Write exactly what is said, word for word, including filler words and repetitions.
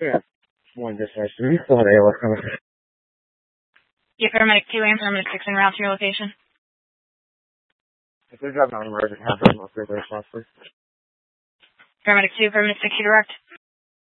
Yeah. One dispatch to me. One A L coming. Yeah, paramedic two and paramedic six en route to your location. If they're driving on emergency, have them up there as possible. Paramedic two, paramedic six, you direct.